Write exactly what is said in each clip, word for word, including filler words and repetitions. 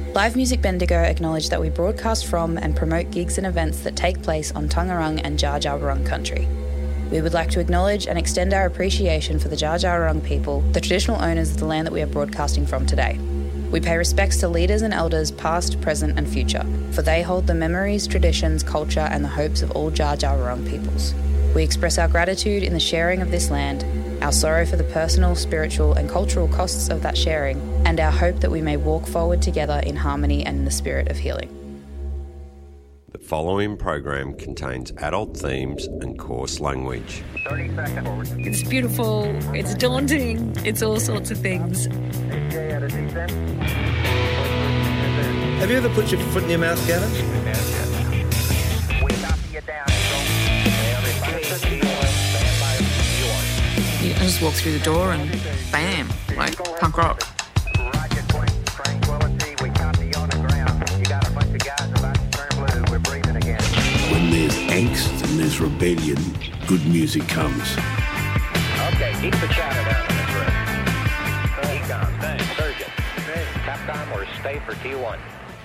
Live Music Bendigo acknowledge that we broadcast from and promote gigs and events that take place on Taungurung and Dja Dja Wurrung country. We would like to acknowledge and extend our appreciation for the Dja Dja Wurrung people, the traditional owners of the land that we are broadcasting from today. We pay respects to leaders and elders past, present and future, for they hold the memories, traditions, culture and the hopes of all Dja Dja Wurrung peoples. We express our gratitude in the sharing of this land, our sorrow for the personal, spiritual and cultural costs of that sharing, and our hope that we may walk forward together in harmony and in the spirit of healing. The following program contains adult themes and coarse language. thirty seconds forward. It's beautiful, it's daunting, it's all sorts of things. Have you ever put your foot in your mouth, Gavin? We copy you down. You just walk through the door and bam, like punk rock. Roger, Queen, tranquility. We copy you on the ground. You got a bunch of guys about to turn blue. We're breathing again. When there's angst and there's rebellion, good music comes. Okay, keep the chatter down in this room. Econ, thanks. Surgeon. Capcom or stay for T one.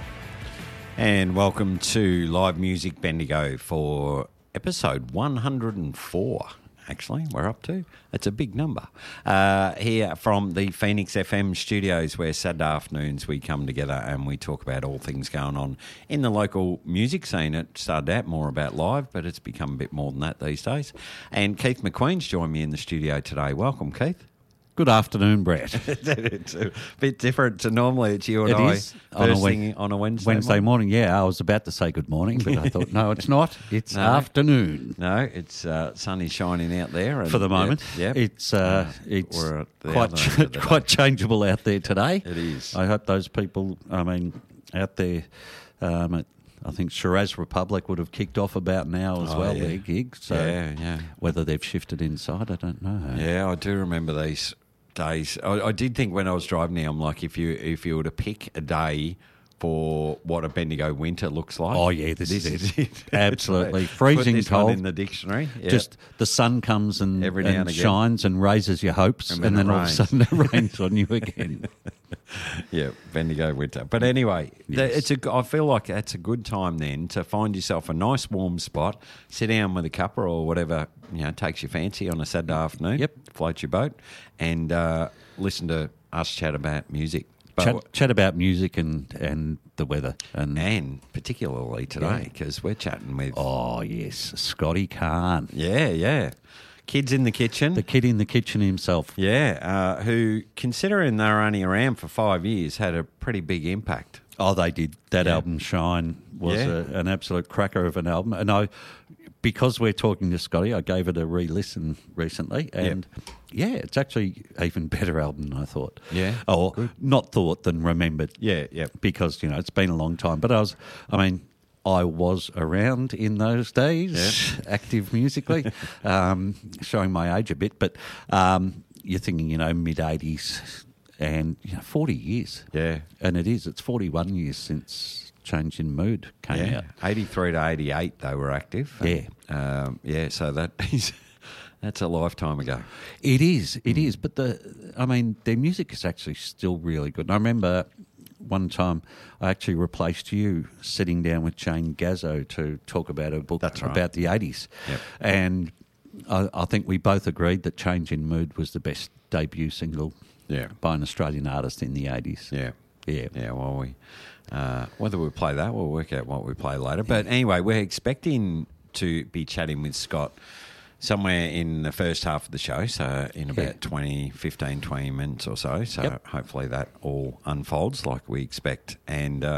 And welcome to Live Music Bendigo for episode one hundred four. Actually, we're up to. It's a big number. Uh, here from the Phoenix F M studios, where Saturday afternoons we come together and we talk about all things going on in the local music scene. It started out more about live, but it's become a bit more than that these days. And Keith McQueen's joined me in the studio today. Welcome, Keith. Good afternoon, Brett. It's a bit different to normally. It's you and It I is. first On a Wed- thing on a Wednesday, Wednesday morning, yeah. I was about to say good morning, but I thought, no, it's not. It's No. afternoon. No, it's uh, sun is shining out there. And For the moment. Yeah, It's uh, it's we're at the quite other end of the day. quite changeable out there today. It is. I hope those people, I mean, out there, um, at, I think Shiraz Republic would have kicked off about now as Oh, well, yeah. their gig. So Yeah, yeah. whether they've shifted inside, I don't know. Yeah, I do remember these days. I, I did think when I was driving here, I'm like, if you if you were to pick a day for what a Bendigo winter looks like. Oh, yeah, this is it. Absolutely. Absolutely. Freezing Put this cold. one in the dictionary. Yeah. Just the sun comes and, Every now and and again. shines and raises your hopes, And and, then then it all rains. of a sudden it rains on you again. Yeah, Bendigo winter. But anyway, th- Yes. it's a. I feel like that's a good time then to find yourself a nice warm spot, sit down with a cuppa or whatever you know takes your fancy on a Saturday afternoon. Yep. Float your boat and uh, listen to us chat about music. But Chat, chat about music and, and the weather. And, and particularly today because we're chatting with. oh, yes, Scotty Khan, Yeah, yeah. Kids in the kitchen. the kid in the kitchen himself. yeah, uh, who, considering they were only around for five years, had a pretty big impact. Oh, they did. That Yeah. album, Shine, was Yeah. a, an absolute cracker of an album. And I, because we're talking to Scotty, I gave it a re-listen recently. And, yeah, it's actually an even better album than I thought. Yeah, Or good. not thought than remembered. Yeah, yeah. Because, you know, it's been a long time. But I was, I mean, I was around in those days, active musically, um, showing my age a bit. But um, you're thinking, you know, mid-eighties and, you know, forty years. Yeah. And it is. It's forty-one years since Change in Mood came Yeah, out. eighty-three to eighty-eight they were active. Yeah. Um, yeah, so that is, that's a lifetime ago. It is. It Mm. is. But, the, I mean, their music is actually still really good. And I remember one time I actually replaced you sitting down with Jane Gazzo to talk about a book That's right. about the eighties. Yep. And I, I think we both agreed that Change in Mood was the best debut single Yeah. by an Australian artist in the eighties. Yeah. Yeah. Yeah, well, we, uh, whether we play that, we'll work out what we play later. But anyway, we're expecting to be chatting with Scott somewhere in the first half of the show, so in about Yeah. twenty, fifteen, twenty minutes or so. So Yep. hopefully that all unfolds like we expect. And uh,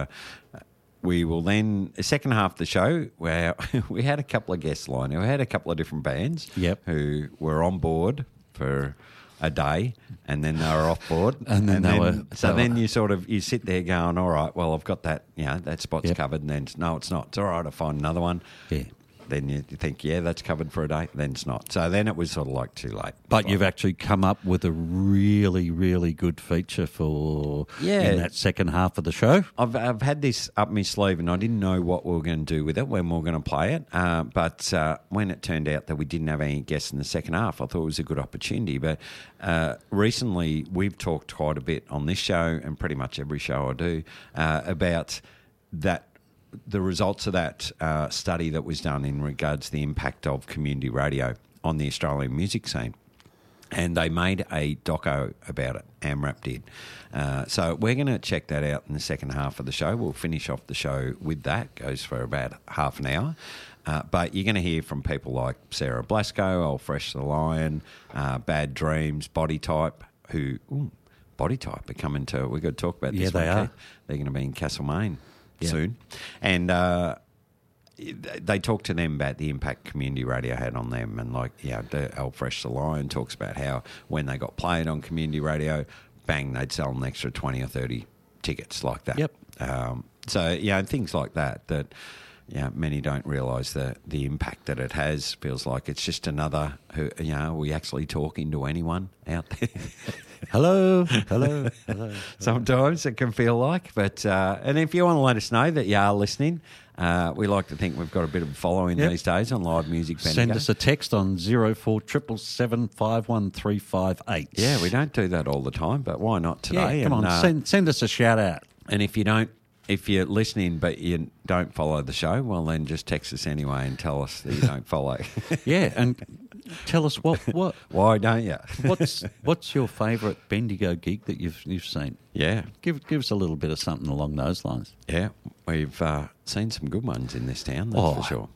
we will then, the second half of the show, where we had a couple of guests lined. We had a couple of different bands Yep. who were on board for a day and then they were off board. And then they were- So they then were- you sort of, you sit there going, all right, well, I've got that, you know, that spot's Yep. covered. And then, no, it's not. It's all right, I'll find another one. Yeah. then you think, yeah, that's covered for a day. Then it's not. So then it was sort of like too late. But Like, you've actually come up with a really, really good feature for Yeah. in that second half of the show. I've, I've had this up my sleeve and I didn't know what we were going to do with it when we were going to play it. Uh, but uh, when it turned out that we didn't have any guests in the second half, I thought it was a good opportunity. But uh, recently we've talked quite a bit on this show and pretty much every show I do uh, about that, the results of that uh, study that was done in regards to the impact of community radio on the Australian music scene. And they made a doco about it, AMRAP did. Uh, so we're going to check that out in the second half of the show. We'll finish off the show with that. Goes for about half an hour. Uh, but you're going to hear from people like Sarah Blasco, Old Fresh the Lion, uh, Bad Dreams, Body Type, who, ooh, Body Type are coming to, we've got to talk about this Yeah, they one, are. Keith. They're going to be in Castlemaine Yeah. soon. And uh, they talk to them about the impact community radio had on them. And like, yeah, the Old Fresh the Lion talks about how when they got played on community radio, bang, they'd sell an extra twenty or thirty tickets like that. Yep. Um, so, yeah, things like that, that, yeah, many don't realise the, the impact that it has. Feels like it's just another, who, you know, are we actually talking to anyone out there? Hello, hello, hello. Sometimes it can feel like, but uh, and if you want to let us know that you are listening, uh, we like to think we've got a bit of a following Yep. these days on Live Music Bendigo. Send us a text on zero four seven seven five one three five eight. Yeah, we don't do that all the time, but why not today? Yeah, come and, on, uh, send send us a shout out. and if you don't, if you're listening but you don't follow the show, well then just text us anyway and tell us that you don't follow. Yeah, and tell us what what Why don't you? what's what's your favourite Bendigo gig that you've you've seen? Yeah, Give give us a little bit of something along those lines. yeah, we've uh, seen some good ones in this town, that's for sure.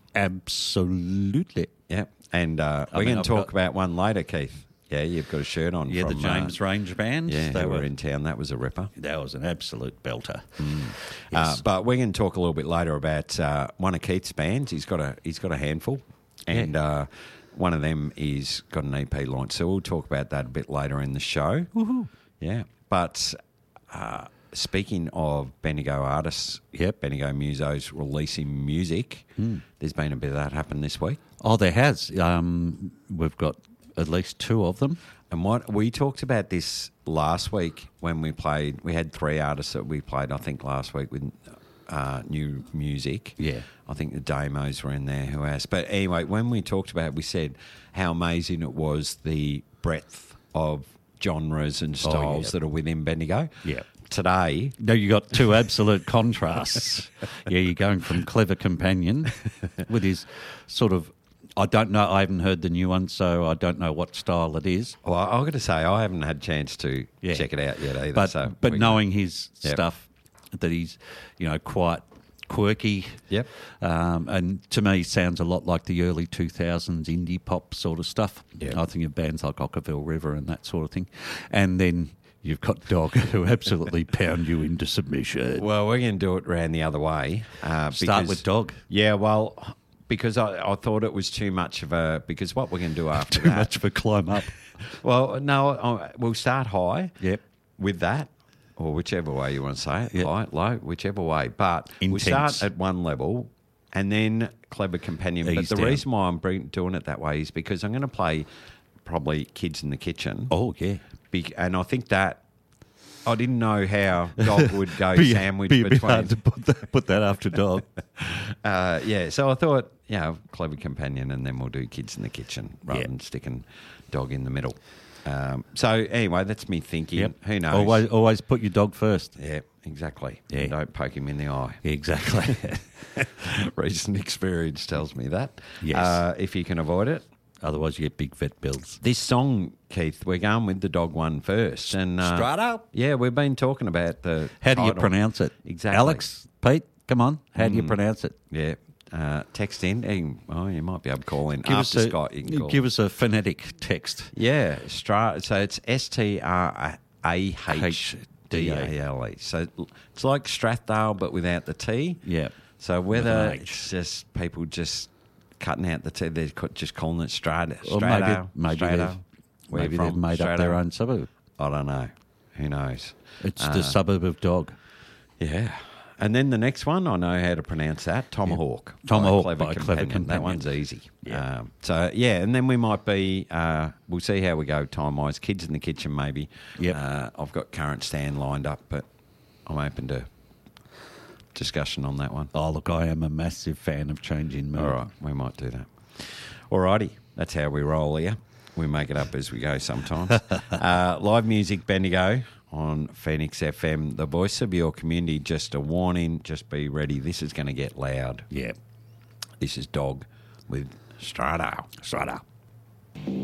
Absolutely. Yeah, and uh, I we're mean, going I've to talk got- about one later, Keith. Yeah, you've got a shirt on. Yeah, from, the James uh, Range Band. Yeah, they who were were in town. That was a ripper. That was an absolute belter. Uh, Yes. but we're going to talk a little bit later about uh, one of Keith's bands. He's got a he's got a handful, and Yeah. uh, one of them is got an E P launch. So we'll talk about that a bit later in the show. Woohoo. Yeah, but uh, speaking of Bendigo artists, Yep. Bendigo musos releasing music. There's been a bit of that happen this week. Oh, there has. Um, we've got at least two of them. And what we talked about this last week when we played, we had three artists that we played, I think, last week with uh, new music. Yeah. I think the demos were in there, who else? But anyway, when we talked about it, we said how amazing it was, the breadth of genres and styles yeah. that are within Bendigo. Yeah. Today, No, you got two absolute contrasts. Yeah, you're going from Clever Companion with his sort of, I don't know, I haven't heard the new one, so I don't know what style it is. well, I've got to say, I haven't had a chance to Yeah. check it out yet either. But so but we- knowing his Yep. stuff, that he's, you know, quite quirky. Yep. Um, and to me, sounds a lot like the early two thousands indie pop sort of stuff. Yep. I think of bands like Ockerville River and that sort of thing. And then you've got Dog, who absolutely pound you into submission. Well, we're going to do it round the other way. Uh, Start because- with Dog. Yeah, well, because I, I thought it was too much of a, because what we're going to do after Too that. much of a climb up. Well, no, I- we'll start high. Yep. With that, or whichever way you want to say it, Yep. high, low, whichever way. But we'll Intense. start at one level and then Clever Companion. Ease but the down. reason why I'm bring, doing it that way is because I'm going to play probably Kids in the Kitchen. Oh, yeah. Be- and I think that I didn't know how Dog would go Be- sandwich be a bit between. hard to put that, put that after Dog. Uh, yeah, so I thought, you know, Clever Companion, and then we'll do Kids in the Kitchen rather Yeah. than sticking Dog in the middle. Um, so anyway, that's me thinking. Yep. Who knows? Always, always put your dog first. Yeah, exactly. Yeah. Don't poke him in the eye. Exactly. Recent experience tells me that. Yes. Uh, if you can avoid it. Otherwise, you get big vet bills. This song, Keith, we're going with the Dog one first. And, uh, Straight up. Yeah, we've been talking about the How do you title. pronounce it? Exactly. Alex, Pete, come on. How do you Mm. pronounce it? Yeah. Uh, text in. Hey, oh, you might be able to call in. Give After us a, Scott, you can call. give us a phonetic text. Yeah, Stra- so it's S T R A H D A L E. So it's like Strathdale, but without the T. Yeah. So With whether an H. it's just people just cutting out the T, they're co- just calling it Strata. Or maybe, Strathdale, maybe, Strathdale. they've, Where maybe you they've from? made up their Strathdale? own suburb. I don't know. Who knows? It's Uh, the suburb of Dog. Yeah. and then the next one, I know how to pronounce that, Tomahawk. Yeah. Tomahawk by Clever, by Clever Companion. That Companion. one's easy. Yeah. Um, so, yeah, and then we might be, uh, we'll see how we go time-wise. Kids in the Kitchen, maybe. Yep. Uh, I've got Current Stand lined up, but I'm open to discussion on that one. Oh, look, I am a massive fan of Changing Mood. All right, we might do that. All righty, that's how we roll here. We make it up as we go sometimes. uh, live music, Bendigo, on Phoenix F M, the voice of your community. Just a warning, just be ready. This is going to get loud. Yeah. This is Dog with Strata. Strata.